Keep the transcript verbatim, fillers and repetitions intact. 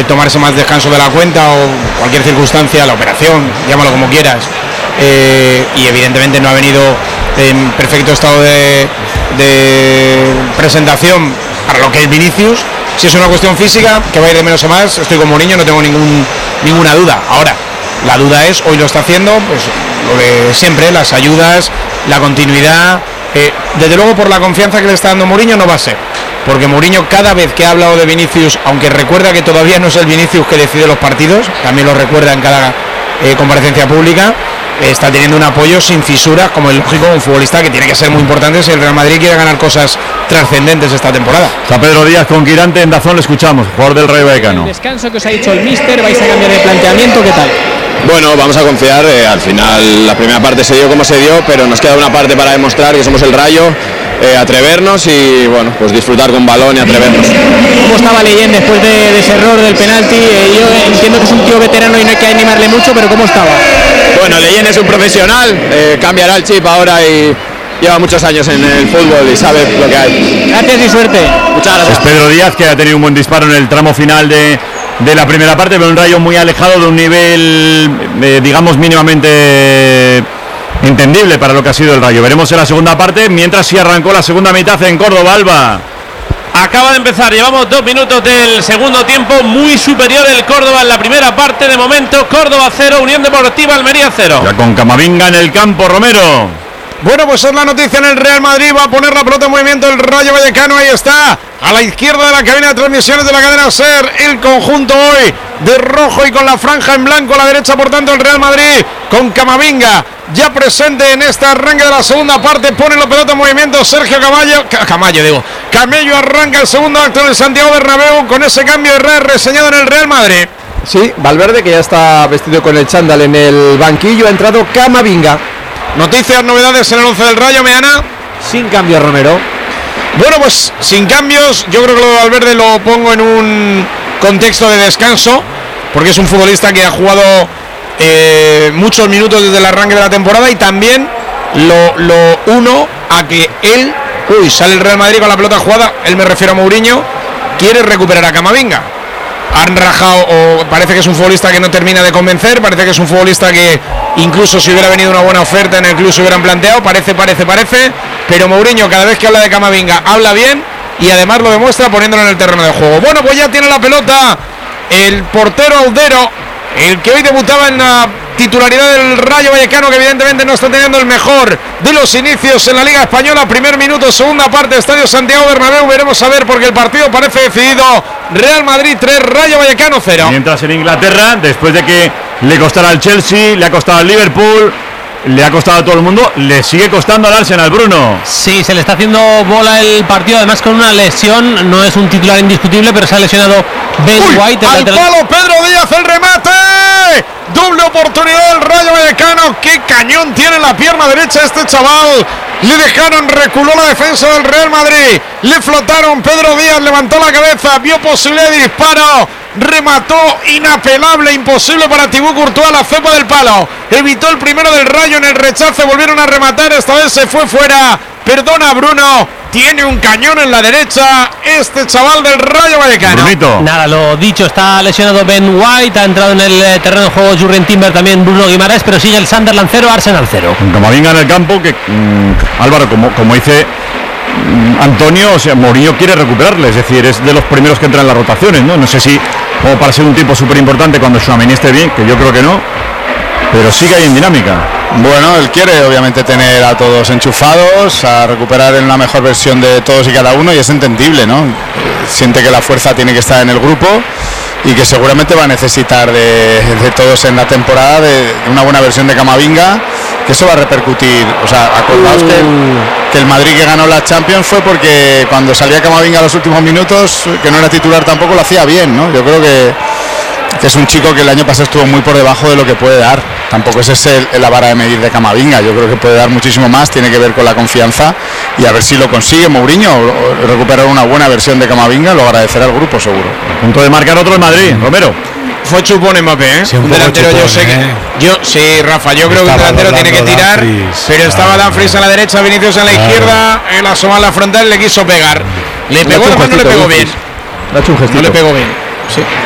tomarse más descanso de la cuenta o cualquier circunstancia, la operación, llámalo como quieras, eh, y evidentemente no ha venido en perfecto estado de, de presentación para lo que es Vinicius. Si es una cuestión física, que va a ir de menos a más, estoy con Mourinho, no tengo ningún, ninguna duda. Ahora, la duda es, hoy lo está haciendo, pues lo de siempre, las ayudas, la continuidad. Eh, desde luego por la confianza que le está dando Mourinho no va a ser, porque Mourinho cada vez que ha hablado de Vinicius, aunque recuerda que todavía no es el Vinicius que decide los partidos, también lo recuerda en cada eh, comparecencia pública, eh, está teniendo un apoyo sin fisuras, como es lógico, un futbolista que tiene que ser muy importante si el Real Madrid quiere ganar cosas trascendentes esta temporada. Está Pedro Díaz con Quirante en Dazón, le escuchamos, jugador del Rayo Vallecano. El descanso que os ha dicho el míster, vais a cambiar de planteamiento, ¿qué tal? Bueno, vamos a confiar, eh, al final la primera parte se dio como se dio, pero nos queda una parte para demostrar que somos el Rayo, eh, atrevernos y bueno, pues disfrutar con balón y atrevernos. ¿Cómo estaba Leyen después de, de ese error del penalti? Eh, yo entiendo que es un tío veterano y no hay que animarle mucho, pero ¿cómo estaba? Bueno, Leyen es un profesional, eh, cambiará el chip ahora y lleva muchos años en el fútbol y sabe lo que hay. Gracias y suerte. Muchas gracias. Es Pedro Díaz, que ha tenido un buen disparo en el tramo final de... de la primera parte, pero un Rayo muy alejado de un nivel, eh, digamos, mínimamente entendible para lo que ha sido el Rayo. Veremos en la segunda parte, mientras sí arrancó la segunda mitad en Córdoba. Alba. Acaba de empezar, llevamos dos minutos del segundo tiempo, muy superior el Córdoba en la primera parte. De momento, Córdoba cero, Unión Deportiva Almería cero. Ya con Camavinga en el campo, Romero. Bueno, pues es la noticia en el Real Madrid, va a poner la pelota en movimiento el Rayo Vallecano, ahí está, a la izquierda de la cabina de transmisiones de la cadena SER, el conjunto hoy de rojo y con la franja en blanco a la derecha, por tanto el Real Madrid con Camavinga ya presente en este arranque de la segunda parte, pone la pelota en movimiento Sergio Camallo, Camallo digo, Camello arranca el segundo acto en el Santiago Bernabéu con ese cambio de red reseñado en el Real Madrid. Sí, Valverde, que ya está vestido con el chándal en el banquillo, ha entrado Camavinga. Noticias, novedades en el once del Rayo, Meana. Sin cambio, Romero. Bueno, pues sin cambios, yo creo que lo de Valverde lo pongo en un contexto de descanso, porque es un futbolista que ha jugado eh, muchos minutos desde el arranque de la temporada y también lo, lo uno a que él, uy, sale el Real Madrid con la pelota jugada, él me refiero a Mourinho, quiere recuperar a Camavinga. Han rajado, o parece que es un futbolista que no termina de convencer, parece que es un futbolista que incluso si hubiera venido una buena oferta en el club se hubieran planteado, parece, parece, parece, pero Mourinho cada vez que habla de Camavinga habla bien y además lo demuestra poniéndolo en el terreno de juego. Bueno, pues ya tiene la pelota el portero Audero, el que hoy debutaba en la titularidad del Rayo Vallecano, que evidentemente no está teniendo el mejor de los inicios en la Liga Española. Primer minuto, segunda parte, Estadio Santiago Bernabéu, veremos a ver porque el partido parece decidido. Real Madrid tres, Rayo Vallecano cero. Mientras en Inglaterra, después de que le costara al Chelsea, le ha costado al Liverpool, le ha costado a todo el mundo, le sigue costando al Arsenal, Bruno. Sí, se le está haciendo bola el partido, además con una lesión, no es un titular indiscutible, pero se ha lesionado Ben Uy, White. Al palo, Pedro Díaz, el remate. Doble oportunidad del Rayo Vallecano. Qué cañón tiene la pierna derecha este chaval. Le dejaron, reculó la defensa del Real Madrid. Le flotaron, Pedro Díaz levantó la cabeza, vio posibilidad de disparo. Remató, inapelable, imposible para Thibaut Courtois, la cepa del palo. Evitó el primero del Rayo en el rechace, volvieron a rematar, esta vez se fue fuera. Perdona, Bruno, tiene un cañón en la derecha este chaval del Rayo Vallecano. Brunito. Nada, lo dicho, está lesionado Ben White, ha entrado en el terreno de juego Jurrien Timber, también Bruno Guimaraes, pero sigue el Sunderland cero, Arsenal cero. Camavinga en el campo, que mmm, Álvaro, como, como dice mmm, Antonio, o sea, Mourinho quiere recuperarle, es decir, es de los primeros que entran en las rotaciones, ¿no? No sé si como para ser un tipo súper importante cuando Tchouaméni esté bien, que yo creo que no, pero sigue ahí en dinámica. Bueno, él quiere obviamente tener a todos enchufados, a recuperar en la mejor versión de todos y cada uno, y es entendible, ¿no? Siente que la fuerza tiene que estar en el grupo y que seguramente va a necesitar de, de todos en la temporada, de, de una buena versión de Camavinga, que eso va a repercutir. O sea, acordaos uh. que, el, que el Madrid que ganó la Champions fue porque cuando salía Camavinga a los últimos minutos, que no era titular tampoco, lo hacía bien, ¿no? Yo creo que que es un chico que el año pasado estuvo muy por debajo de lo que puede dar. Tampoco es ese el, la vara de medir de Camavinga, yo creo que puede dar muchísimo más, tiene que ver con la confianza y a ver si lo consigue Mourinho, recuperar una buena versión de Camavinga, lo agradecerá al grupo seguro. A punto de marcar otro en Madrid, Romero. Fue chupón Mbappé, ¿eh? Sí, un, un poco delantero, chupón, yo sé ¿eh? que yo sí, Rafa, yo creo que el delantero tiene que tirar, Dumfries, pero estaba Dumfries a la derecha, Vinicius en la claro. izquierda, él asoma la frontal, le quiso pegar. Le pegó, no le pegó bien. Le ha hecho un gestito. No le pegó bien. Sí.